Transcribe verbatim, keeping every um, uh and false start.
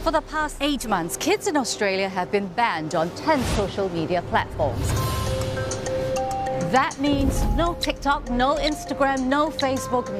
For the past eight months, kids in Australia have been banned on ten social media platforms. That means no TikTok, no Instagram, no Facebook,